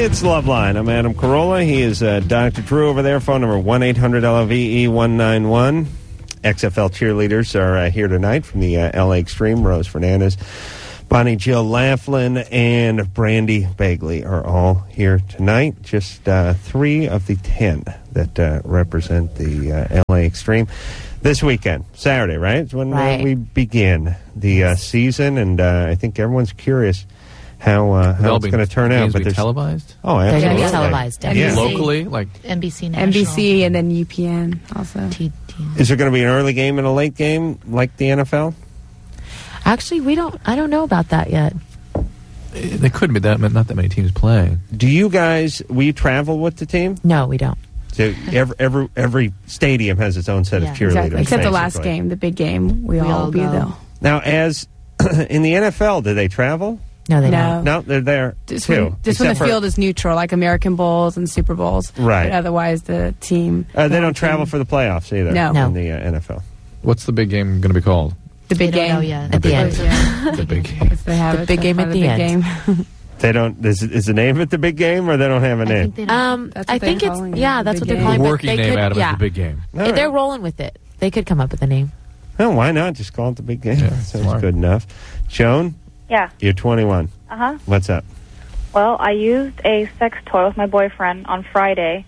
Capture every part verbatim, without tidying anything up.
It's Loveline. I'm Adam Carolla. He is uh, Doctor Drew over there. Phone number one eight hundred L O V E one nine one. X F L cheerleaders are uh, here tonight from the uh, L A Extreme. Rose Fernandez, Bonnie Jill Laughlin, and Brandy Bagley are all here tonight. Just uh, three of the ten that uh, represent the uh, L A Extreme. This weekend, Saturday, right? It's when right. Uh, we begin the uh, season, and uh, I think everyone's curious how uh, how it's going to turn out. But televised? Oh, they're absolutely. going to be televised. Yeah. Locally, like N B C National. N B C and then U P N also. T- T- Is there going to be an early game and a late game like the N F L? Actually, we don't. I don't know about that yet. There couldn't be that not that many teams playing. Do you guys? Will you travel with the team? No, we don't. So every every, every stadium has its own set Yeah, of cheerleaders. Exactly. Except the last basically. game, the big game. We, We all all will be go. though. Now, as in the N F L, do they travel? No, they No. don't. No, they're there Just too. when, just when the except for- field is neutral, like American Bowls and Super Bowls. Right. But otherwise, the team. Uh, they the don't travel team- for the playoffs either. No. No. In the uh, N F L. What's the big game going to be called? the big They don't game. know yet. At the end. Yeah. The big game. If they have The it, big so game far, at the the big end. game. They don't. Is, is the name of it the big game, or they don't have a I name? think they don't. Um, That's what I they're think it's calling it, yeah. the That's big what they're game. calling. The but working they name, could, Adam, yeah. is the big game. All right. They're rolling with it. They could come up with a name. Oh, why not? Just call it the big game. Yeah, Sounds smart. good enough. Joan, Yeah. you're twenty-one. Uh-huh. What's up? Well, I used a sex toy with my boyfriend on Friday,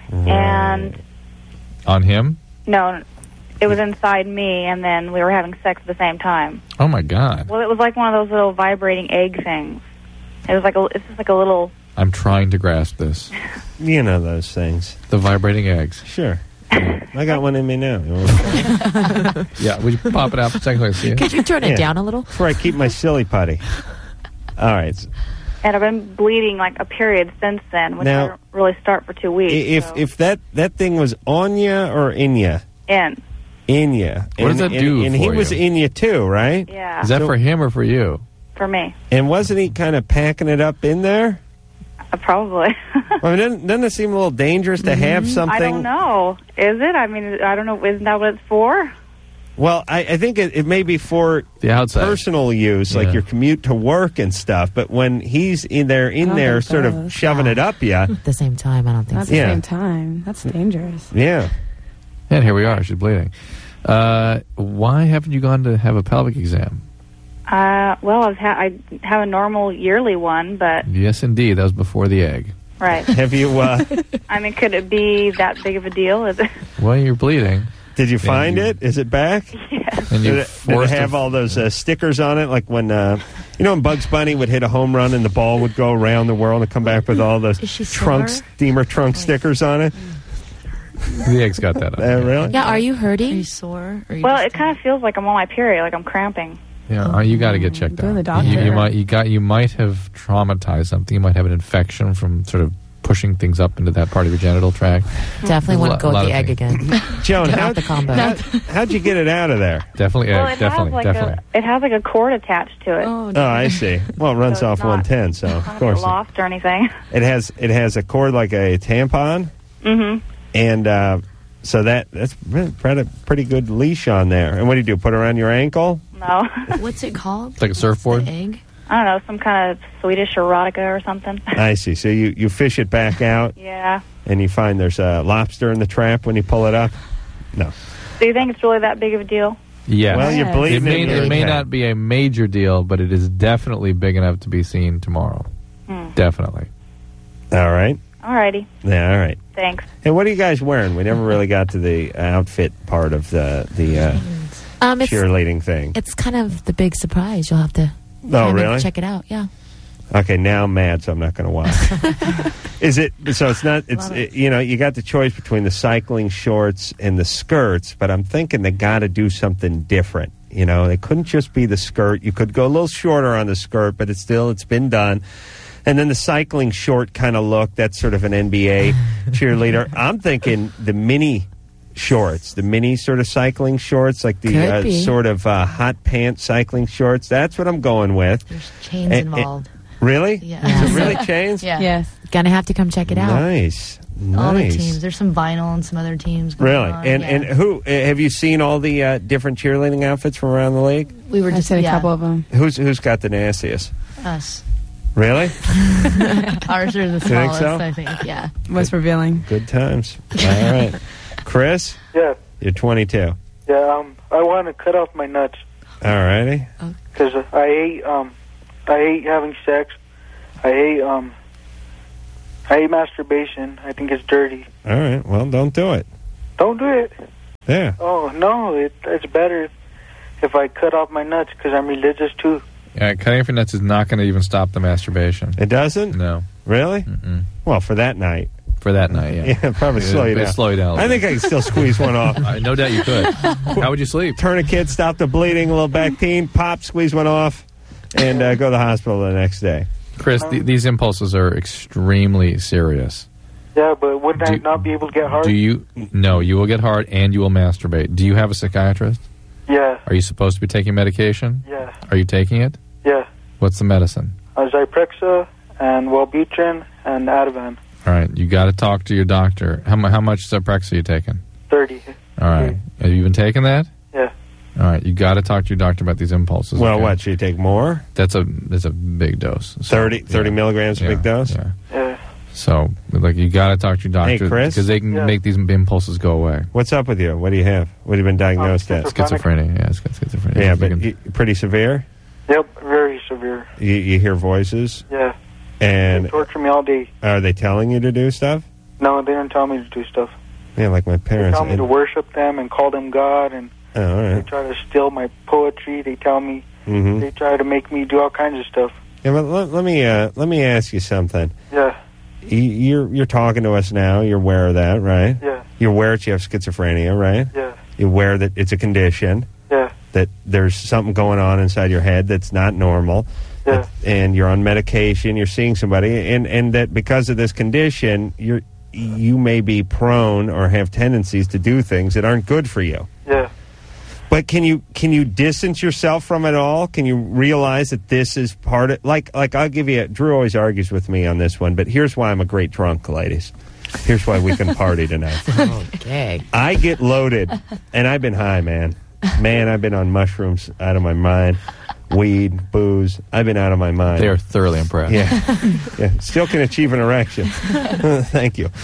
and On him? no, it was inside me, and then we were having sex at the same time. Oh, my God. Well, it was like one of those little vibrating egg things. It was like a, it's just like a little. I'm trying to grasp this. You know those things. The vibrating eggs. Sure. I got one in me now. You want- Yeah, would you pop it out for a second so I can see it? Could you turn Yeah. it down a little? Before I keep my silly putty. All right. And I've been bleeding like a period since then, which Now- didn't really start for two weeks. If so. if that, that thing was on you or in you? in, In you. What does that and, do And he for was you? in you too, right? yeah, Is that So- for him or for you? for me, And wasn't he kind of packing it up in there? uh, probably. I mean, doesn't, doesn't it seem a little dangerous to have something? I don't know. Is it? I mean, I don't know. Isn't that what it's for? Well, I, I think it, it may be for The outside. personal use, like Yeah. your commute to work and stuff. But when he's in there, in don't there, think sort so. of shoving it up, yeah, At the same time, I don't think Not at so. the Yeah. same time. That's dangerous. yeah. And here we are. She's bleeding. Uh, why haven't you gone to have a pelvic exam? Uh, well, I've ha- I have a normal yearly one, but Yes, indeed. That was before the egg. right. Have you? Uh, I mean, could it be that big of a deal? Is it? Well, you're bleeding. did you find you- it? Is it back? Yes. And you Did it, did it forced have a- all those uh, stickers on it, like when uh, you know when Bugs Bunny would hit a home run and the ball would go around the world and come back with all those Is she trunk sore? steamer trunk stickers on it? The egg's got that on Uh, it. really? Yeah, are you Are hurting? you sore? Or are you Well, just it kind of feels like I'm on my period, like I'm cramping. Yeah, uh, you got to get checked Go to out. the doctor. You, you might, you got, you might have traumatized something. You might have an infection from sort of pushing things up into that part of your genital tract. Definitely A want lo- to go with lot the of egg things. again. Joan, Get out how, the combo. how, how'd you get it out of there? Definitely egg. well, it definitely, has like definitely. a it has like a cord attached to it. Oh, Oh, I see. Well, it runs So off it's not- one ten, so I of don't course get lost or anything. it has it has a cord like a tampon, Mm-hmm. and uh, so that that's really pretty, pretty good leash on there. And what do you do? Put it around your ankle? No, what's it called? Like a surfboard? The egg? I don't know, some kind of Swedish erotica or something. I see. So you, you fish it back out, Yeah. and you find there's a lobster in the trap when you pull it up. No. Do you think it's really that big of a deal? Yes. Well, you're Yes. bleeding. it may, in your it may tank. not be a major deal, but it is definitely big enough to be seen tomorrow. Hmm. Definitely. All right. Alrighty. Yeah. All right. Thanks. Hey, what are you guys wearing? We never really got to the outfit part of the the uh, Um, it's cheerleading thing. it's kind of the big surprise. You'll have to. Oh, kind of really? Check it out. Yeah. Okay, now I'm mad, so I'm not going to watch. Is it so? It's not. It's Love it. it, you know you got the choice between the cycling shorts and the skirts, but I'm thinking they got to do something different. You know, it couldn't just be the skirt. You could go a little shorter on the skirt, but it's still it's been done. And then the cycling short kind of look. That's sort of an N B A cheerleader. I'm thinking the mini shorts, the mini sort of cycling shorts, like the Could uh, be. sort of uh, hot pants cycling shorts. That's what I'm going with. There's chains Eh, eh, involved. Really? Yeah. Is it really chains? Yeah. Yes. Gonna have to come check it out. Nice. All the Nice. teams. There's some vinyl and some other teams going Really? on. And yeah. and who uh, have you seen all the uh, different cheerleading outfits from around the league? we were I just said a yeah, couple of them. Who's who's got the nastiest? us. Really? Ours are the think smallest, so? I think. Yeah. Most revealing. Good times. All right. Chris, Yeah, you're twenty-two. yeah. Um, I want to cut off my nuts All righty. because I hate um, I hate having sex. I hate um, I hate masturbation. I think it's dirty. All right. Well, don't do it. Don't do it. Yeah. Oh no, it, it's better if I cut off my nuts because I'm religious too. Yeah, cutting off your nuts is not going to even stop the masturbation. It doesn't? No. Really? Mm-mm. Well, for that night. For that night, yeah. Yeah, probably slow you It'll down. slow you down a I little think I can still squeeze one off. Uh, no doubt you could. How would you sleep? Tourniquet, stop the bleeding, a little Bactine, pop, squeeze one off, and uh, go to the hospital the next day. Chris, th- these impulses are extremely serious. Yeah, but wouldn't I Do- not be able to get hard? Do you? No, you will get hard and you will masturbate. Do you have a psychiatrist? Yeah, Are you supposed to be taking medication? yeah, Are you taking it? yeah. What's the medicine? Uh, Zyprexa and Wellbutrin and Ativan. All right, you got to talk to your doctor. How, mu- how much Zyprexa are you taking? Thirty. All right. Have you been taking that? Yeah. All right, you got to talk to your doctor about these impulses. Well, okay? what, should you take more? That's a that's a big dose. So, thirty, thirty yeah. milligrams a Yeah, big dose? Yeah. Yeah. So, like, you got to talk to your doctor Hey, Chris? because they can Yeah. make these impulses go away. What's up with you? What do you have? What have you been diagnosed Um, as? Schizophrenia. Yeah, it's got schizophrenia. Yeah, You but can- you, pretty severe? Yep. Very severe. You, you hear voices? Yeah. And They torture me all day. are they telling you to do stuff? No, they don't tell me to do stuff. Yeah, like my They parents. tell me And- to worship them and call them God, and oh, all they right. try to steal my poetry. They tell me Mm-hmm. they try to make me do all kinds of stuff. Yeah, but let, let me uh, let me ask you something. Yeah. You, you're you're talking to us now. You're aware of that, right? Yeah. You're aware that you have schizophrenia, right? Yeah. You're aware that it's a condition, Yeah. that there's something going on inside your head that's not normal, Yeah. that- and you're on medication. You're seeing somebody, and and that because of this condition, you're you may be prone or have tendencies to do things that aren't good for you. Yeah. But can you can you distance yourself from it all? Can you realize that this is part of like like I'll give you a, Drew always argues with me on this one, but here's why I'm a great drunk, ladies. Here's why we can party tonight. Okay. I get loaded, and I've been high, man. Man, I've been on mushrooms out of my mind, weed, booze. I've been out of my mind. they are thoroughly impressed. yeah, yeah. Still can achieve an erection. Thank you.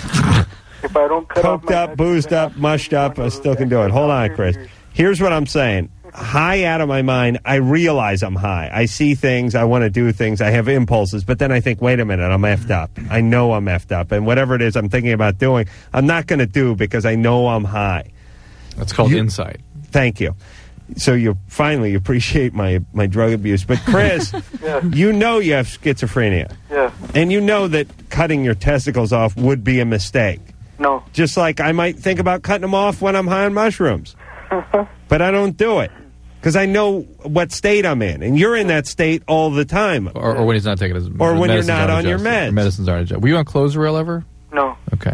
If I don't cut off Coked my up, nuts, boozed then up, I'll mushed be up, one I of still those can do it. Hold on, extra Chris. years. Here's what I'm saying. High out of my mind, I realize I'm high. I see things, I want to do things, I have impulses, but then I think, wait a minute, I'm effed up. I know I'm effed up, and whatever it is I'm thinking about doing, I'm not going to do because I know I'm high. That's called You- insight. Thank you. So you finally appreciate my, my drug abuse. But Chris, Yeah. you know you have schizophrenia, Yeah. and you know that cutting your testicles off would be a mistake. No. Just like I might think about cutting them off when I'm high on mushrooms. But I don't do it because I know what state I'm in. And you're in that state all the time. Or, or when he's not taking his Or when you're medicines not aren't on your adjusted. meds. Medicines aren't adjusted. Were you on Clozaril ever? No. Okay.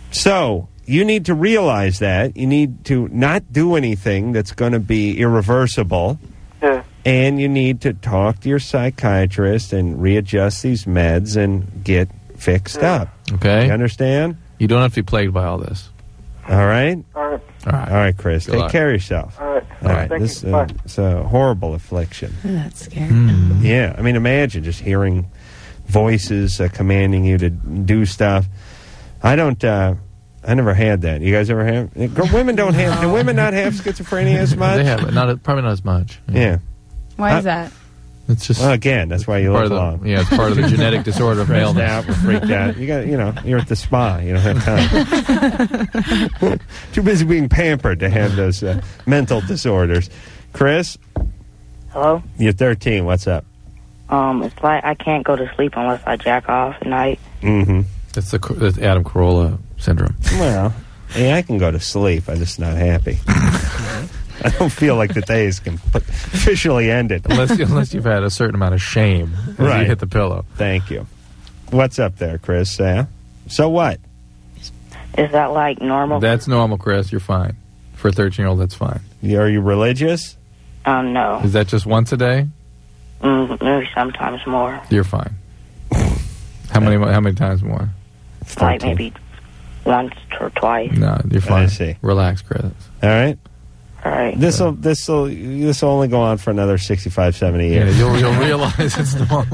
So you need to realize that. You need to not do anything that's going to be irreversible. Yeah. And you need to talk to your psychiatrist and readjust these meds and get fixed Yeah. up. Okay. You understand? You don't have to be plagued by all this. All right? All right. All right. All right, Chris. Good Take luck. care of yourself. All right. All right. Thank This you. uh, Bye. it's a horrible affliction. That's scary. Hmm. Yeah. I mean, imagine just hearing voices uh, commanding you to do stuff. I don't. Uh, I never had that. You guys ever have? Uh, girl, women don't have. Do women not have schizophrenia as much? They have it. Not probably not as much. Yeah. Why Uh, is that? It's just Well, again, that's why you part live of the long. yeah. It's part of the genetic disorder of Stressed maleness. out, we're freaked out. You got, you know, you're at the spa. You don't have time. Too busy being pampered to have those uh, mental disorders. Chris, Hello? you're thirteen. What's up? Um, it's like I can't go to sleep unless I jack off at night. Mm-hmm. That's the that's Adam Carolla syndrome. Well, yeah, I can go to sleep. I'm just not happy. I don't feel like the day is com- officially ended. Unless unless you've had a certain amount of shame as Right. you hit the pillow. Thank you. What's up there, Chris? Uh, so what? Is that like normal? That's normal, Chris. You're fine. For a thirteen-year-old, that's fine. Are you religious? um, no. Is that just once a day? Mm, maybe sometimes more. You're fine. How many how many times more? Like thirteen. maybe once or twice. No, you're fine. I see. Relax, Chris. All right. All right. This will this will this will only go on for another sixty-five, seventy Yeah, years. you'll, you'll realize it's normal.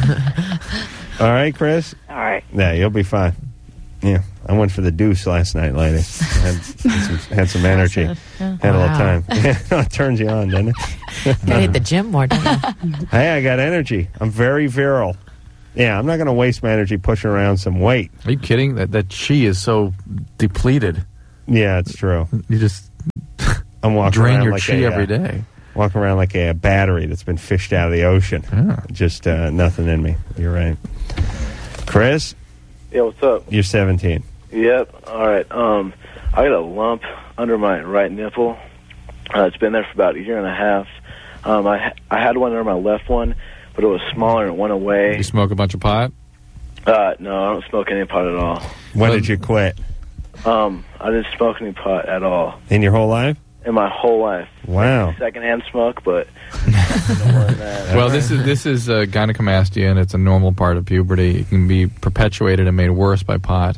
All right, Chris? All right. Yeah, you'll be fine. Yeah, I went for the deuce last night, lady. Had, had, some, had some energy. Had a little Wow. time. Yeah, it turns you on, doesn't it? Gotta hit the gym more, don't you? Hey, I got energy. I'm very virile. Yeah, I'm not going to waste my energy pushing around some weight. Are you kidding? That that chi is so depleted. Yeah, it's true. You just I'm walking drain around your like chi a, every uh, day. Walking around like a, a battery that's been fished out of the ocean. Yeah. Just uh, nothing in me. You're right. Chris, Yeah, what's up? you're seventeen. Yep. All right. Um, I got a lump under my right nipple. Uh, it's been there for about a year and a half. Um, I ha- I had one under my left one, but it was smaller and it went away. You smoke a bunch of pot? Uh, no, I don't smoke any pot at all. When Well- did you quit? Um, I didn't smoke any pot at all In your whole life? in my whole life. Wow. Secondhand smoke, but no more than that. Well, this is this is uh, gynecomastia, and it's a normal part of puberty. It can be perpetuated and made worse by pot,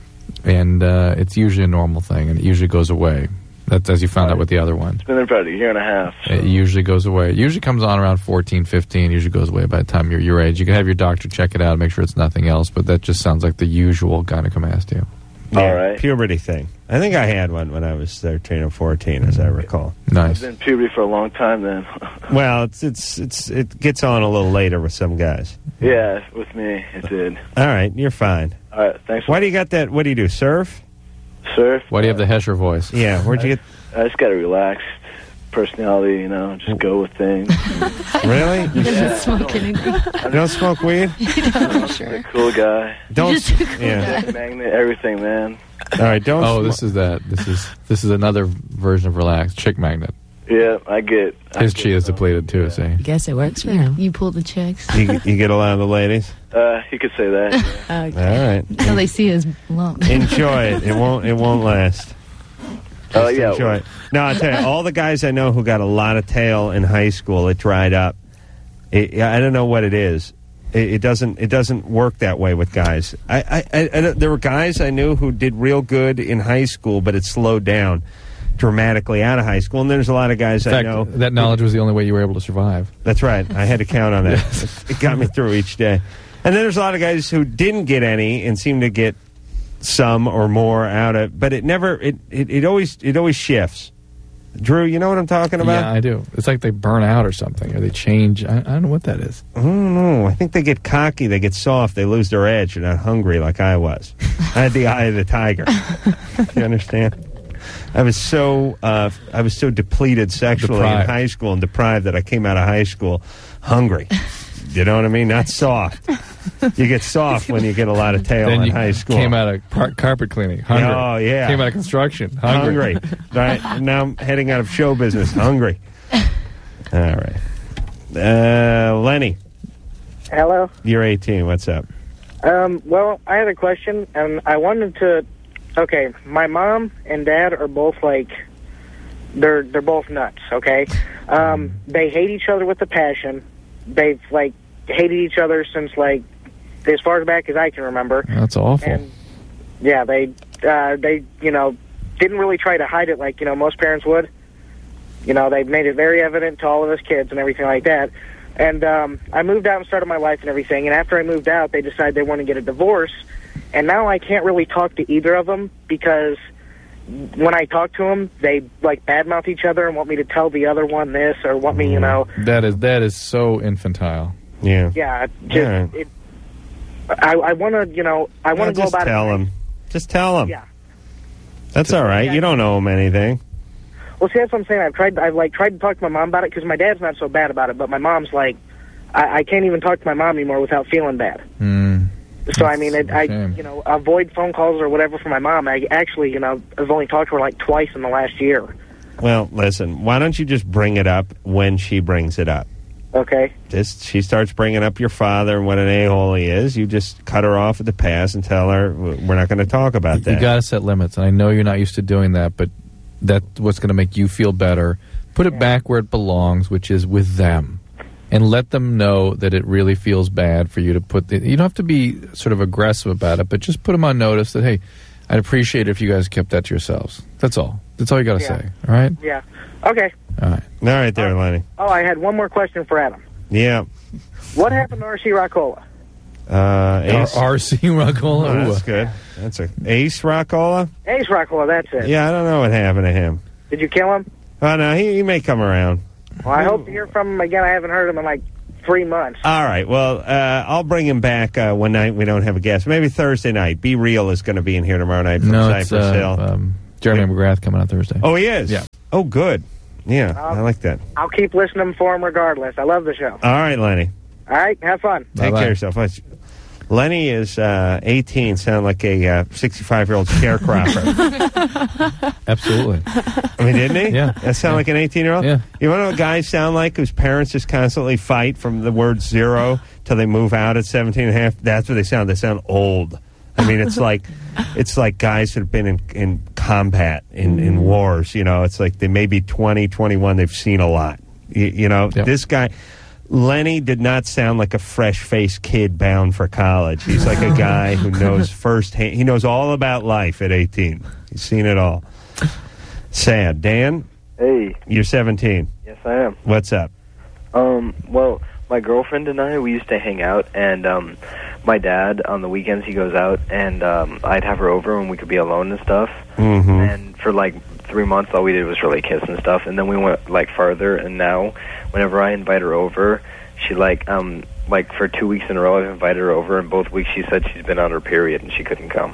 and uh, it's usually a normal thing, and it usually goes away. That's as you found out with the other one. It's been there for about a year and a half. So. It usually goes away. It usually comes on around fourteen, fifteen. Usually goes away by the time you're your age. You can have your doctor check it out, make sure it's nothing else, but that just sounds like the usual gynecomastia. Yeah, All right. Puberty thing. I think I had one when I was thirteen or fourteen, as I recall. I've Nice. been in puberty for a long time then. Well, it's it's it's it gets on a little later with some guys. Yeah, with me, it did. All right, you're fine. All right, thanks. Why do you got that? What do you do? Surf? Surf. Why do you have the Hesher voice? Yeah. Where'd you get? I just got a relaxed personality, you know, just go with things. Really? You Doesn't smoke anything. don't smoke weed? A cool guy. Don't. just a cool Yeah. Magnet, everything, man. All right. Don't. Oh, sm- this is that. This is this is another version of relaxed. Chick magnet. Yeah, I get. I His get, chi is um, depleted too. See. Guess it works for him. You pull the chicks. You, you get a lot of the ladies. Uh, you could say that. Yeah. Okay. All right. So they see his lump. Enjoy it. It won't. It won't last. Oh Just yeah. enjoy it. No, I tell you, all the guys I know who got a lot of tail in high school, it dried up. It, I don't know what it is. It, it doesn't. It doesn't work that way with guys. I, I, I, I, there were guys I knew who did real good in high school, but it slowed down dramatically out of high school. And there's a lot of guys In fact, I know. that knowledge was the only way you were able to survive. That's right. I had to count on that. It, it got me through each day. And then there's a lot of guys who didn't get any and seem to get some or more out of, but it never. It, it, it always it always shifts. Drew, you know what I'm talking about? Yeah, I do. It's like they burn out or something, or they change. I, I don't know what that is. I don't know. I think they get cocky. They get soft. They lose their edge. They're not hungry like I was. I had the eye of the tiger. You understand? I was so uh, I was so depleted sexually Deprived. in high school and deprived that I came out of high school hungry. You know what I mean? Not soft. You get soft when you get a lot of tail Then in you high school. came out of par- carpet cleaning. Hungry. Oh, yeah. Came out of construction. Hungry. hungry. Right? And now I'm heading out of show business. Hungry. All right. Uh, Lenny, Hello. you're eighteen. What's up? Um, well, I had a question, and I wanted to. Okay, my mom and dad are both like, they're they're both nuts. Okay, um, they hate each other with a passion. They've like hated each other since like as far back as I can remember. That's awful. And yeah, they uh, they you know didn't really try to hide it like you know most parents would. You know, they made it very evident to all of us kids and everything like that. And um, I moved out and started my life and everything. And after I moved out, they decided they want to get a divorce. And now I can't really talk to either of them because when I talk to them, they like badmouth each other and want me to tell the other one this or want me, you know. That is that is so infantile. Yeah. Yeah, just Yeah. it. I, I want to, you know, I want to No, go just about tell it. him. Just tell him. Yeah. That's all right. You don't owe him anything. Well, see, that's what I'm saying. I've tried. I've like tried to talk to my mom about it because my dad's not so bad about it, but my mom's like, I, I can't even talk to my mom anymore without feeling bad. Mm. So I mean, it, I shame. you know avoid phone calls or whatever for my mom. I actually, you know, I've only talked to her like twice in the last year. Well, listen, why don't you just bring it up when she brings it up? Okay. Just she starts bringing up your father and what an a-hole he is. You just cut her off at the pass and tell her we're not going to talk about that. You got to set limits, and I know you're not used to doing that, but that's what's going to make you feel better. Put it back where it belongs, which is with them, and let them know that it really feels bad for you to put. The, you don't have to be sort of aggressive about it, but just put them on notice that hey, I'd appreciate it if you guys kept that to yourselves. That's all. That's all you got to Yeah. say. All right? Yeah. Okay. All right. All right there, Lenny. Oh, I had one more question for Adam. Yeah. What happened to R C Rockola? Uh, Ace. R- RC Rockola? Oh, that's good. That's a Ace Rockola? Ace Rockola, that's it. Yeah, I don't know what happened to him. Did you kill him? Oh, no, he, he may come around. Well, I hope to hear from him again. I haven't heard him in like three months. All right. Well, uh, I'll bring him back uh, one night. We don't have a guest. Maybe Thursday night. Be Real is going to be in here tomorrow night from No, it's Cypress Hill. uh, um, Jeremy McGrath coming on Thursday. Oh, he is? Yeah. Oh, good. Yeah, Um, I like that. I'll keep listening for him regardless. I love the show. All right, Lenny. All right, have fun. Take Bye-bye. care of yourself. Lenny is uh, eighteen, sound like a uh, sixty-five-year-old sharecropper. Absolutely. I mean, didn't he? Yeah. That sound Yeah. like an eighteen-year-old? Yeah. You want to know what guys sound like whose parents just constantly fight from the word zero till they move out at seventeen and a half? That's what they sound. They sound old. I mean, it's like it's like guys that have been in, in combat, in, in wars, you know. It's like they may be twenty, twenty-one. They've seen a lot. You, you know, Yep. this guy... Lenny did not sound like a fresh-faced kid bound for college. He's like a guy who knows firsthand. He knows all about life at eighteen. He's seen it all. Sad. Dan, Hey, you're seventeen. yes, I am. What's up? Um, well, my girlfriend and I, we used to hang out, and um, my dad, on the weekends, he goes out, and um, I'd have her over, and we could be alone and stuff. Mm-hmm. And for, like, three months, all we did was really kiss and stuff, and then we went, like, farther, and now, whenever I invite her over, she, like, um, like, for two weeks in a row, I've invited her over, and both weeks she said she's been on her period, and she couldn't come.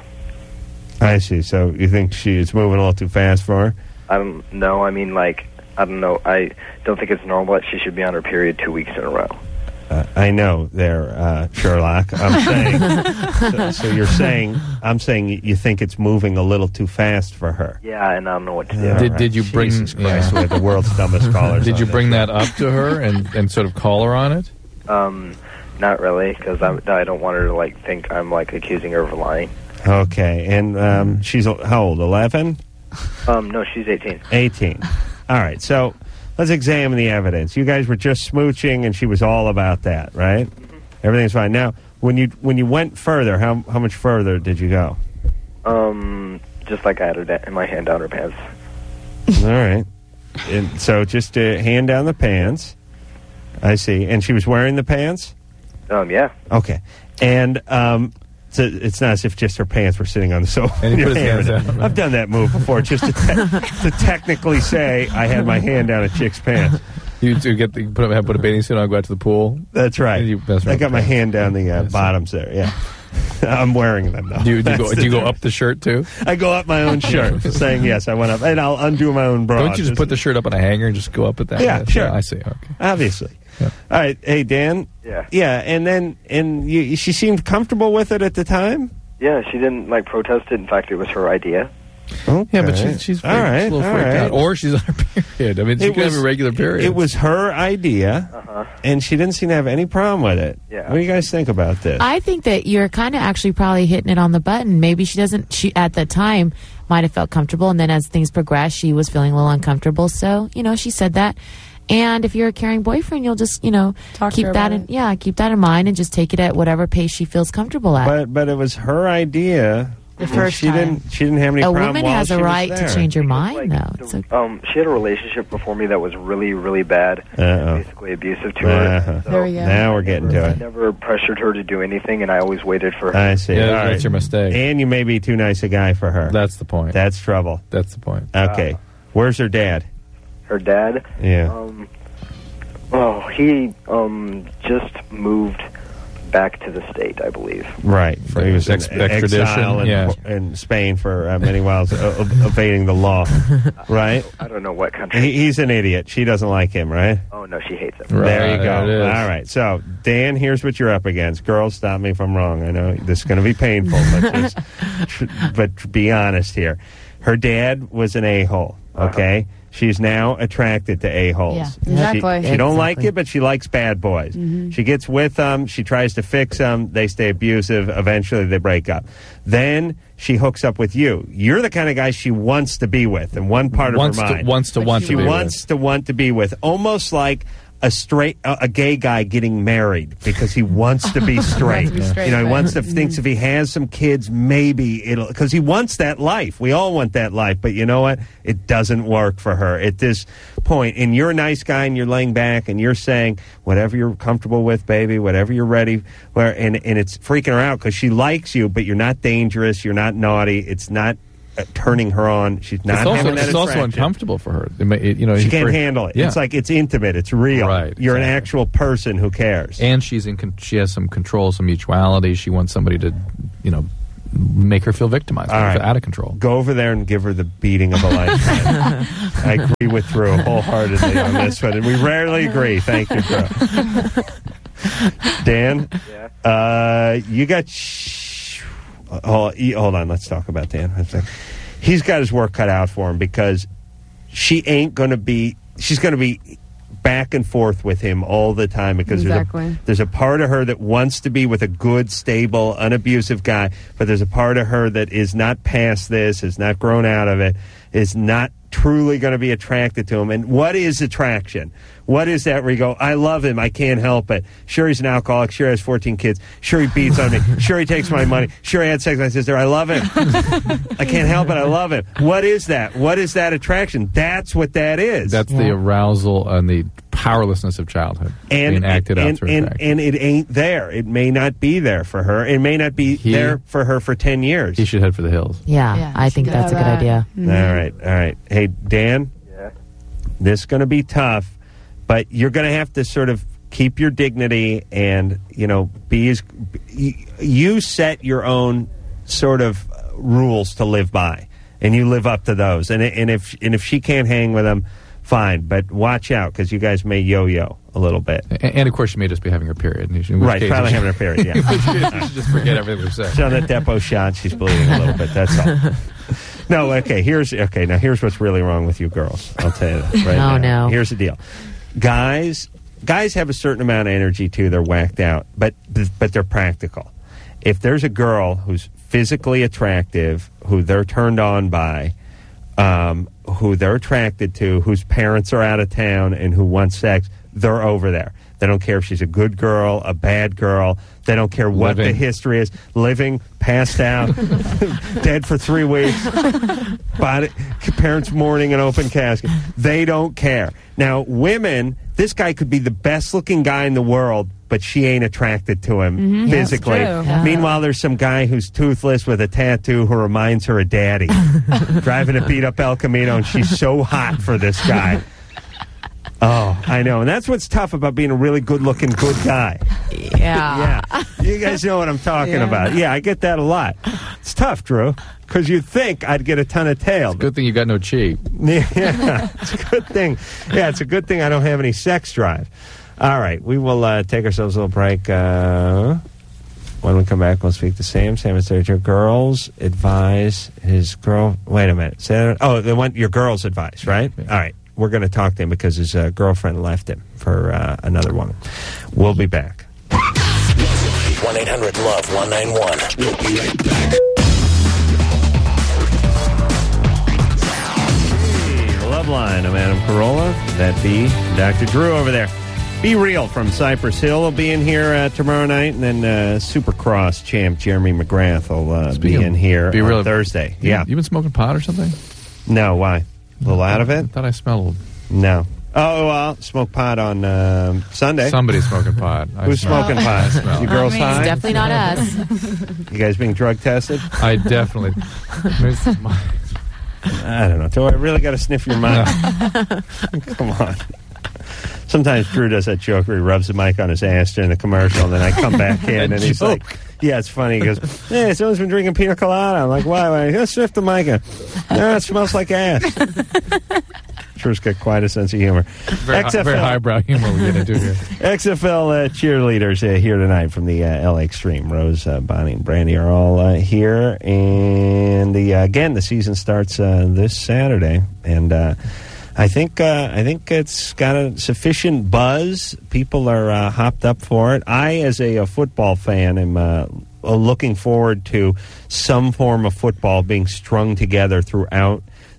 I see. So you think she is moving a little too fast for her? I don't know, I mean, like, I don't know, I don't think it's normal that she should be on her period two weeks in a row. Uh, I know there, uh, Sherlock. I'm saying. so, so you're saying, I'm saying you think it's moving a little too fast for her. Yeah, and I don't know what to do. All Did- right. did you bring- Jesus Christ, yeah. we have the world's dumbest callers. Did on you this bring show. that up to her and, and sort of call her on it? Um, not really, because I don't want her to like think I'm like accusing her of lying. Okay, and um, she's how old? eleven? Um, no, she's eighteen. eighteen. All right, so let's examine the evidence. You guys were just smooching, and she was all about that, right? Mm-hmm. Everything's fine. Now, when you when you went further, how how much further did you go? Um, just like I had her da- my hand down her pants. All right, and so just uh, hand down the pants. I see, and she was wearing the pants. Um, yeah. Okay, and um, so it's not as if just her pants were sitting on the sofa. And he Your put his hand- hands down. I've done that move before, just to, te- to technically say I had my hand down a chick's pants. You to get the, you put, a, put a bathing suit on, go out to the pool. That's right. And you mess I around got with my pants. hand down the uh, Yes. bottoms there. Yeah, I'm wearing them though. Do you, do you That's go, the do you go difference. up the shirt too? I go up my own shirt, saying yes, I went up, and I'll undo my own bra. Don't you just put the shirt up on a hanger and just go up at that? Yeah, sure. I see. Okay. obviously? Yeah. All right, hey Dan. Yeah. Yeah, and then and you, she seemed comfortable with it at the time. Yeah, she didn't like protest it. In fact, it was her idea. Okay. Yeah, but she, she's all freaked- right, she's a little all freaked right. out, or she's on her period. I mean, she It can was- have a regular period. It was her idea, Uh-huh. and she didn't seem to have any problem with it. Yeah. What do you guys think about this? I think that you're kind of actually probably hitting it on the button. Maybe she doesn't, she at the time might have felt comfortable, and then as things progressed, she was feeling a little uncomfortable. So, you know, she said that. And if you're a caring boyfriend, you'll just, you know, Talk to keep her that about in, it. yeah, keep that in mind and just take it at whatever pace she feels comfortable at. but but it was her idea. The and first she time. didn't she didn't have any a problem woman while has she a was right to there. change her mind, Like, though. the- So, um, she had a relationship before me that was really, really bad. Uh-oh. Basically abusive to Uh-huh. her. So There we go. Now we're getting to I it. never pressured her to do anything, and I always waited for her. I see. Yeah, All that's right. your mistake. And you may be too nice a guy for her. That's the point. That's trouble. That's the point. Okay. Where's her dad? Her dad. Yeah. Um, oh, he um just moved back to the state, I believe. Right. For he was in ex- extradition, exile in, yeah. in Spain for uh, many whiles, uh, evading the law. Right? I don't know what country. He, he's an idiot. She doesn't like him, right? Oh no, she hates him. Right, There you go. there it is. All right. So, Dan, here's what you're up against. Girls, stop me if I'm wrong. I know this is going to be painful, but just, tr- but be honest here. Her dad was an a-hole, okay? She's now attracted to a-holes. Yeah, She- exactly. She, don't like Exactly. it, but she likes bad boys. She gets with them. She tries to fix them. They stay abusive. Eventually, they break up. Then she hooks up with you. You're the kind of guy she wants to be with in one part Wants of her to mind. wants to want She to be wants to want to be with. Almost like a straight, a, a gay guy getting married because he wants to be straight. To be straight, you know, he right. wants to thinks if he has some kids, maybe it'll because he wants that life. We all want that life, but you know what? It doesn't work for her at this point. And you're a nice guy, and you're laying back, and you're saying whatever you're comfortable with, baby, whatever you're ready. Where and and it's freaking her out because she likes you, but you're not dangerous. You're not naughty. It's not. Uh, turning her on, she's not It's also, having that it's also attraction. uncomfortable for her. It may, it, you know, She he's can't very- handle it. Yeah. It's like it's intimate. It's real. Right, You're an exactly. actual person who cares. and she's in. Con- she has some control, some mutuality. She wants somebody to, you know, make her feel victimized, All right. out of control. Go over there and give her the beating of a lifetime. I agree with Drew wholeheartedly on this one, and we rarely agree. Thank you, Drew. Dan, Yeah. uh, you got. Sh- oh, e- hold on. Let's talk about Dan. One second. He's got his work cut out for him because she ain't going to be. She's going to be back and forth with him all the time because Exactly. there's, a, there's a part of her that wants to be with a good, stable, unabusive guy, but there's a part of her that is not past this, has not grown out of it, is not truly going to be attracted to him. And what is attraction? What is that where you go, I love him, I can't help it. Sure, he's an alcoholic. Sure, he has fourteen kids. Sure, he beats on me. Sure, he takes my money. Sure, he had sex with my sister. I love him. I can't help it. I love him. What is that? What is that attraction? That's what that is. That's the arousal and the powerlessness of childhood and, being acted and, out through and, attraction. and it ain't there. It may not be there for her. It may not be He- there for her for ten years. He should head for the hills. Yeah, Yeah, I think she that's a does good that. idea. Mhm. All right, all right. Hey, Dan, Yeah. this is going to be tough, but you're going to have to sort of keep your dignity and, you know, be as you set your own sort of rules to live by, and you live up to those. And and if and if she can't hang with them, fine, but watch out because you guys may yo-yo a little bit. And, and of course, she may just be having her period. In which Right, case probably she- having a period. Yeah. in which case you should just forget everything we said. She's on that depot shot. She's bleeding a little bit. That's all. No, okay. Here's okay. Now here's what's really wrong with you girls. I'll tell you that right Oh, now. no. Here's the deal, guys. Guys have a certain amount of energy too. They're whacked out, but but they're practical. If there's a girl who's physically attractive, who they're turned on by, um, who they're attracted to, whose parents are out of town, and who wants sex, they're over there. They don't care if she's a good girl, a bad girl. They don't care what Living. the history is. Living, passed out, dead for three weeks, body, parents mourning an open casket. They don't care. Now, women, this guy could be the best-looking guy in the world, but she ain't attracted to him Mhm. physically. That's true. Yeah. Meanwhile, there's some guy who's toothless with a tattoo who reminds her of daddy, driving a beat-up El Camino, and she's so hot for this guy. Oh, I know. And that's what's tough about being a really good-looking, good guy. Yeah. Yeah. You guys know what I'm talking Yeah. about. Yeah, I get that a lot. It's tough, Drew, because you'd think I'd get a ton of tail. Good thing you got no chi. Yeah, it's a good thing. Yeah, it's a good thing I don't have any sex drive. All right, we will uh, take ourselves a little break. Uh, when we come back, we'll speak to Sam. Sam is there. Your girls advise his girl. Wait a minute. Say that, oh, they want your girls' advice, right? Yeah. All right. We're going to talk to him because his uh, girlfriend left him for uh, another woman. We'll be back. one eight hundred love one nine one. We'll be right back. Hey, Love Line. I'm Adam Carolla. That be Doctor Drew over there. Be Real from Cypress Hill will be in here uh, tomorrow night, and then uh, Supercross champ Jeremy McGrath will uh, be Speaking of in here Be on Real- Thursday. You- Yeah. You been smoking pot or something? No, why? A little out of I it? thought I smelled No. Oh, well, smoke pot on um, Sunday. somebody smoking pot. I Who's smell- smoking I pot? smell. You girls Not me. high? It's definitely not us. You guys being drug tested? I definitely. There's my- I don't know. Do I really got to sniff your mic? Come on. Sometimes Drew does that joke where he rubs the mic on his ass during the commercial, and then I come back in, and he's like, yeah, it's funny. He goes, hey, someone's been drinking pina colada. I'm like, why? why? Let's sniff the mic. in. No, it smells like ass. Drew's got quite a sense of humor. very, X F L. very highbrow humor we get into here. X F L uh, cheerleaders uh, here tonight from the uh, L A Extreme. Rose, uh, Bonnie, and Brandy are all uh, here. And the uh, again, the season starts uh, this Saturday. And uh, I think uh, I think it's got a sufficient buzz. People are uh, hopped up for it. I, as a, a football fan, am uh, looking forward to some form of football being strung together throughout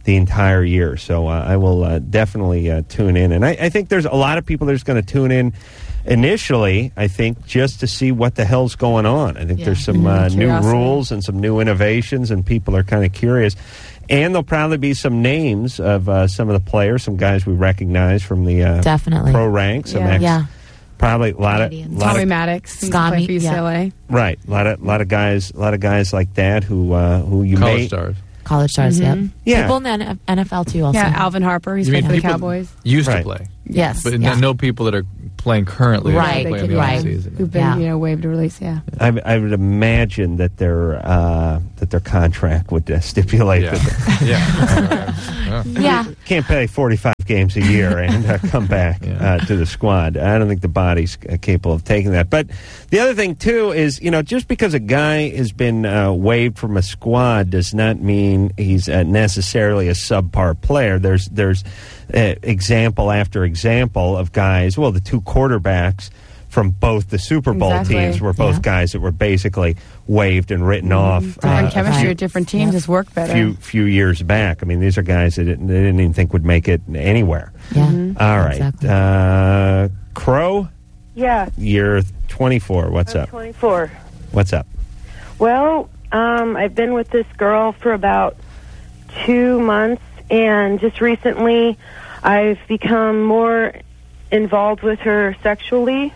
the entire year. So uh, I will uh, definitely uh, tune in. And I, I think there's a lot of people that's going to tune in initially, I think, just to see what the hell's going on. I think Yeah. there's some uh, new Curiosity. rules and some new innovations, and people are kind of curious. And there'll probably be some names of uh, some of the players, some guys we recognize from the uh, Definitely. pro ranks. Some Yeah. ex- Yeah. Probably a lot of, Canadians. lot Tommy of Maddox. He's Scami, played for U C L A. yeah. right, a lot of lot of guys, a lot of guys like that who uh, who you College may stars. College stars, yep. Yeah. People in the N- N F L too also. Yeah, Alvin Harper. He's You played mean for the people Cowboys. used Right. to play, Yes. but yeah. no people that are playing currently. that Right, play in They the could- right. offseason. Who've been, Yeah. you know, waived or released, yeah. I, I would imagine that their uh, that their contract would uh, stipulate Yeah. that yeah. yeah. Yeah. they can't play forty-five games a year and uh, come back Yeah. uh, to the squad. I don't think the body's uh, capable of taking that. But the other thing too is, you know, just because a guy has been uh, waived from a squad does not mean he's uh, necessarily a subpar player. There's there's uh, example after example of guys. Well, the two quarterbacks from both the Super Bowl Exactly. teams were both Yeah. guys that were basically waived and written off. Different uh, chemistry right. with different teams has worked better. few few years back. I mean, these are guys that didn't, they didn't even think would make it anywhere. Yeah. All right, Exactly. uh, Crow, Yeah, you're twenty-four. What's I'm up? twenty-four. What's up? Well, um, I've been with this girl for about two months, and just recently I've become more involved with her sexually,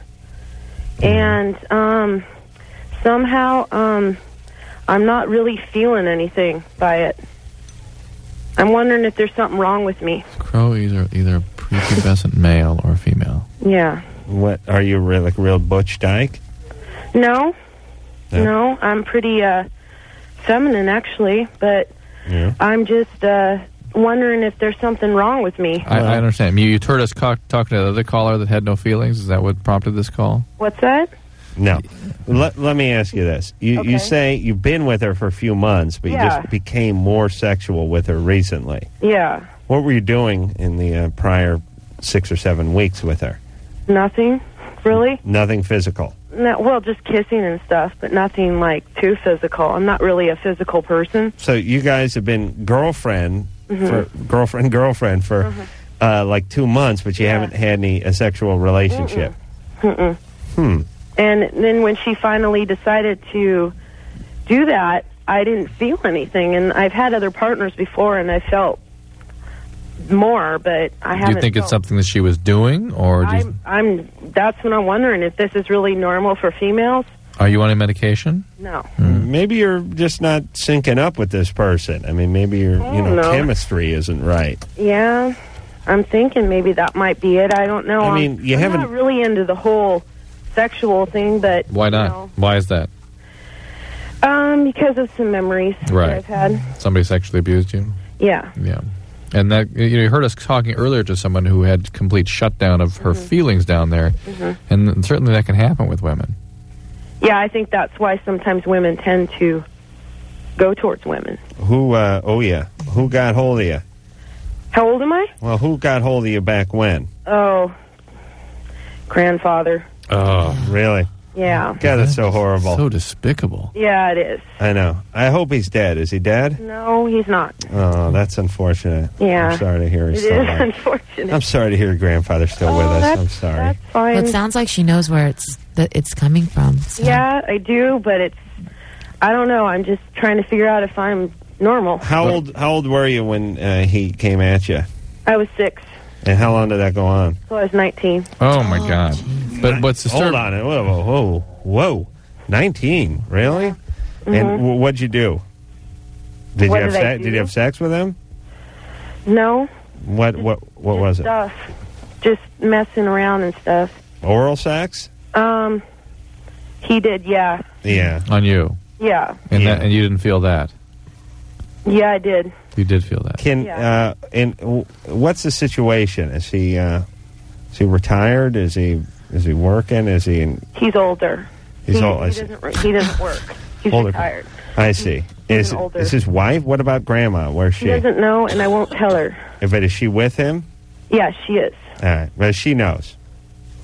and um, somehow um, I'm not really feeling anything by it. I'm wondering if there's something wrong with me. Crow either either a prepubescent male or female. Yeah. What are you, real, like real Butch Dyke? No, No? no, I'm pretty uh, feminine actually, but Yeah. I'm just uh, wondering if there's something wrong with me. I, I understand. You, you heard us co- talking to the other caller that had no feelings. Is that what prompted this call? What's that? No. Let, let me ask you this. You Okay. you say you've been with her for a few months, but you Yeah. just became more sexual with her recently. Yeah, What were you doing in the uh, prior six or seven weeks with her? nothing, really. Nothing physical. No, well, just kissing and stuff, but nothing like too physical. I'm not really a physical person. So you guys have been girlfriend Mhm. for girlfriend girlfriend for uh, like two months, but you Yeah. haven't had any a sexual relationship. Mm-mm. Hmm. And then when she finally decided to do that, I didn't feel anything. And I've had other partners before, and I felt more, but I Do haven't. you think it's felt- something that she was doing, or do you, I'm, I'm. That's what I'm wondering if this is really normal for females. are you on any medication? No. Maybe you're just not syncing up with this person. I mean, maybe your you know no. chemistry isn't right. Yeah, I'm thinking maybe that might be it. I don't know. I I'm- mean, you I'm haven't- not really into the whole sexual thing, but Why you not? know, Why is that? um, because of some memories Right. that I've had. Somebody sexually abused you? Yeah. Yeah. And that you know, you heard us talking earlier to someone who had complete shutdown of her feelings down there, Mhm. and certainly that can happen with women. Yeah, I think that's why sometimes women tend to go towards women. Who? Uh, oh yeah. Who got hold of you? How old am I? Well, who got hold of you back when? Oh, grandfather. Oh, really? Yeah. God, that's so horrible. So despicable. Yeah, it is. I know. I hope he's dead. Is he dead? No, he's not. Oh, that's unfortunate. Yeah. I'm sorry to hear It he's is still alive. unfortunate. I'm sorry to hear your grandfather's still with us. that's- I'm sorry. That's fine. Well, it sounds like she knows where it's that it's coming from. So. Yeah, I do, but it's. I don't know. I'm just trying to figure out if I'm normal. How old? How old were you when uh, he came at you? I was six, And how long did that go on? so I was nineteen. Oh my God! But what's Hold disturbing? on. Whoa, whoa, whoa, whoa! Nineteen? Really? Mhm. And w- what'd you do? Did What you have did I sex? do? Did you have sex with him? No, What? What? What was it? stuff, just messing around and stuff. Oral sex? Um, he did, yeah, Yeah. On you, yeah, and Yeah. that, and you didn't feel that. yeah. I did. You did feel that. Can Yeah. uh, and w- what's the situation? Is he uh, is he retired? Is he is he working? Is he? In, He's older. he's he, old. I he see. doesn't. He doesn't work. He's Older. retired. I see. He's Is an older- is his wife? What about grandma? Where's She she? doesn't know, and I won't tell her. But is she with him? Yeah, she is. All right. Well, she knows.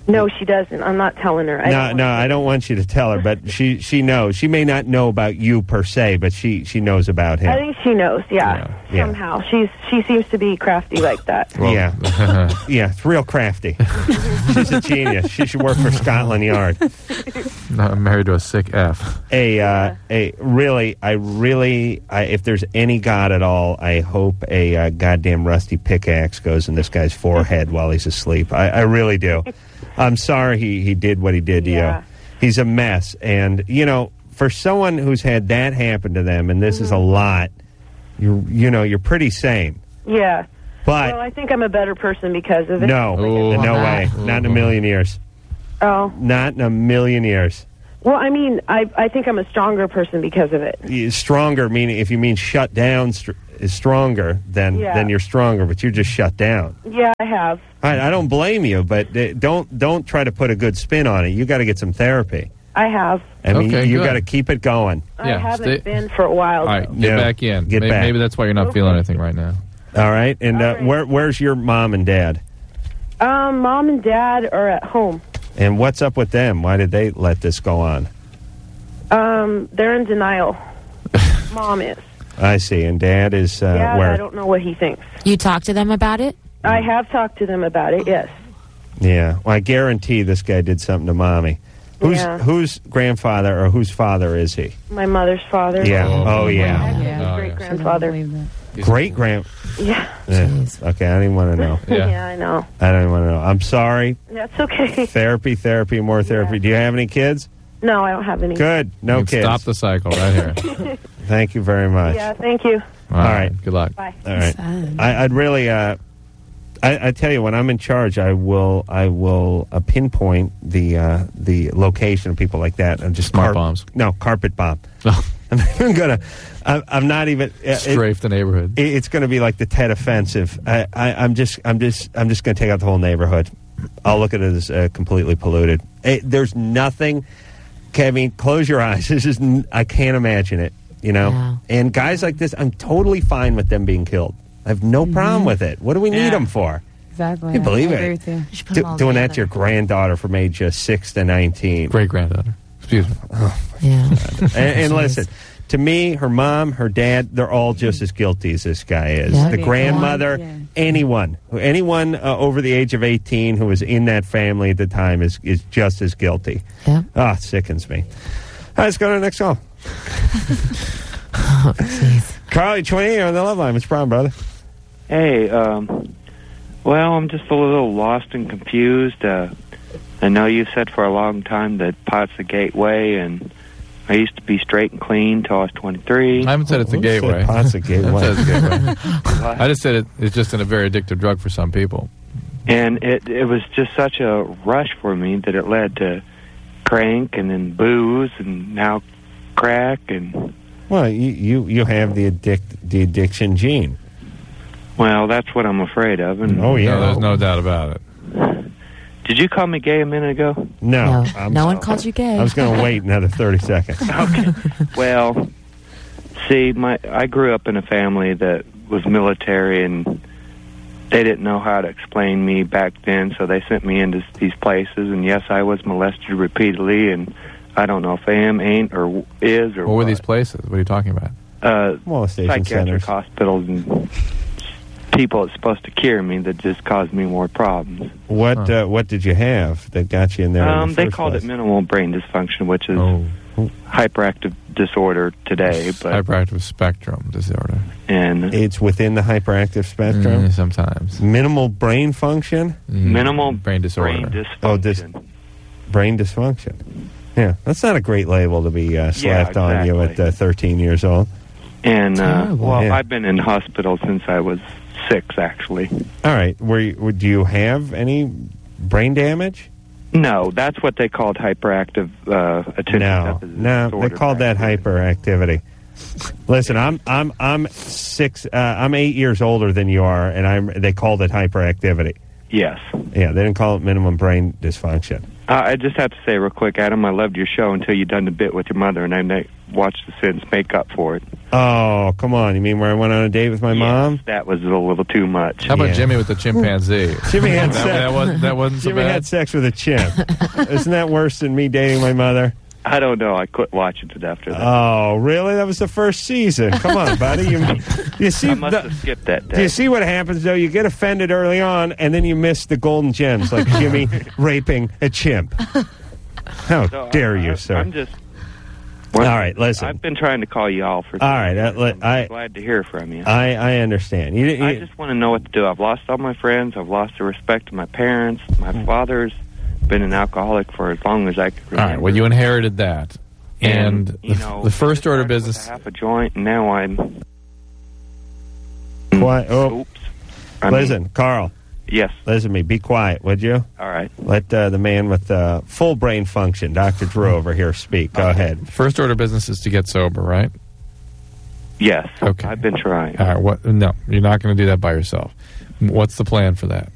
No, she doesn't. I'm not telling her. I No, don't no, want I don't want you to tell her, but she she knows. She may not know about you per se, but she she knows about him. I think she knows, yeah, Yeah. somehow. She's She seems to be crafty like that. yeah, yeah, it's real crafty. She's a genius. She should work for Scotland Yard. I'm married to a sick F. A, uh, a really, I really, I, if there's any God at all, I hope a uh, goddamn rusty pickaxe goes in this guy's forehead while he's asleep. I, I really do. I'm sorry he, he did what he did to Yeah. you. He's a mess. And, you know, for someone who's had that happen to them, and this is a lot, you you know, you're pretty sane. Yeah. But well, I think I'm a better person because of it. no, Oh. no way. Not in a million years. Oh. Not in a million years. Well, I mean, I I think I'm a stronger person because of it. You- Stronger, meaning if you mean shut down str- is stronger, then Yeah. then you're stronger, but you're just shut down. Yeah, I have. I, I don't blame you, but uh, don't don't try to put a good spin on it. You got to get some therapy. I have. I mean, Okay, you good. got to keep it going. I Yeah, haven't stay- been for a while. All right, though. get Yeah. back in. Get May- back. Maybe that's why you're not feeling anything right now. All right, and uh, All right. where where's your mom and dad? Um, Mom and Dad are at home. And what's up with them? Why did they let this go on? Um, they're in denial. Mom is. I see, and dad is uh, yeah, where? I don't know what he thinks. You talk to them about it? I have talked to them about it, yes. Yeah, well, I guarantee this guy did something to mommy. Who's Yeah. whose grandfather or whose father is he? My mother's father. Yeah. Oh, yeah. My Oh, great yeah. grandfather. Great grand. Yeah. Yeah. Okay, I didn't want to know. Yeah. yeah, I know. I don't want to know. I'm sorry. That's okay. Therapy, therapy, more therapy. Do you have any kids? No, I don't have any. Good. No You can kids. Stop the cycle right here. Thank you very much. Yeah, thank you. All right. Good luck. Bye. All right. Sad. I, I'd really. Uh, I, I tell you, when I'm in charge, I will. I will uh, pinpoint the uh, the location of people like that and just Smart bombs. No, carpet bomb. I'm not even gonna. I, I'm not even. Uh, it- Strafe the neighborhood. It, it's going to be like the Ted offensive. I, I, I'm just, I'm just, I'm just going to take out the whole neighborhood. I'll look at it as uh, completely polluted. It, there's nothing. Okay, I mean, close your eyes. This is, n- I can't imagine it. You know. Yeah. And guys like this, I'm totally fine with them being killed. I have no problem with it. What do we need Yeah. them for? Exactly. Can you believe I it? agree with you. You should put Do, them all doing that to together. your granddaughter from age uh, six to nineteen. Great granddaughter. Excuse me. Yeah. and, and listen, to me, her mom, her dad, they're all just as guilty as this guy is. Yeah. The Yeah. grandmother, Yeah. anyone, anyone uh, over the age of eighteen who was in that family at the time is, is just as guilty. Yeah. Ah, it sickens me. All right, let's go to the next call. Oh, jeez. Carly, twenty on the love line. What's your problem, brother? Hey, um, well, I'm just a little lost and confused. Uh, I know you said for a long time that pot's the gateway, and I used to be straight and clean till I was twenty-three. I haven't said it's a Who gateway. said pot's a gateway? I haven't said it's a gateway. I just said it, it's just a very addictive drug for some people. And it it was just such a rush for me that it led to crank and then booze and now crack and Well, you, you, you have the addict the addiction gene. well, that's what I'm afraid of. And Oh, yeah. No, there's no doubt about it. did you call me gay a minute ago? No, No, I'm, no one called you gay. I was going to wait another thirty seconds. Okay. Well, see, my I grew up in a family that was military, and they didn't know how to explain me back then, so they sent me into these places. And yes, I was molested repeatedly, and I don't know if I am, ain't, or is, or What were these places? What are you talking about? uh, Molestation psychiatric centers. hospitals and people that's supposed to cure me that just caused me more problems. What uh, what did you have that got you in there? in Um, the they first called place? it minimal brain dysfunction, which is Oh, hyperactive disorder today, but hyperactive spectrum disorder. and It's within the hyperactive spectrum. Mm, sometimes. Minimal brain function, Mm, minimal brain disorder. brain dysfunction. Oh, dis- brain dysfunction. Yeah, that's not a great label to be uh, slapped on you at exactly. uh, thirteen years old. And uh, Terrible. well, Yeah. I've been in hospital since I was six, actually. All right, were you, were- do you have any brain damage? No, that's what they called hyperactive uh, attention No, deficit no, disorder. they called that back then. hyperactivity. Listen, I'm I'm I'm six. Uh, I'm eight years older than you are, and I'm. They called it hyperactivity. Yes. Yeah, they didn't call it minimum brain dysfunction. Uh, I just have to say real quick, Adam, I loved your show until you done the bit with your mother, and I na- watched the since make up for it. Oh, come on. You mean where I went on a date with my mom? That was a little too much. How about Yeah. Jimmy with the chimpanzee? Jimmy had that, sex. that wasn't that wasn't so Jimmy bad. had sex with a chimp. Isn't that worse than me dating my mother? I don't know. I quit watching it after that. Oh, really? That was the first season. Come on, buddy. You, you see, I must the- have skipped that do you day. see what happens, though? You get offended early on, and then you miss the golden gems, like Jimmy raping a chimp. How So, dare I- you, I- sir? I'm just. All right, listen. I've been trying to call you all for. All right, uh, let- I'm I- glad to hear from you. I, I understand. You, you, I just want to know what to do. I've lost all my friends. I've lost the respect of my parents. My Hmm. father's been an alcoholic for as long as I can All remember. right. Well, you inherited that, and, And, you the, know, the first order of started with business. a half a joint, and now I'm. Quiet. Oh, Oops. I mean, listen, Carl. Yes. Listen to me. Be quiet, would you? All right. Let uh, the man with uh, full brain function, Doctor Drew, over here speak. Go ahead. First order of business is to get sober, right? Yes. Okay. I've been trying. All right. What? No, you're not going to do that by yourself. What's the plan for that?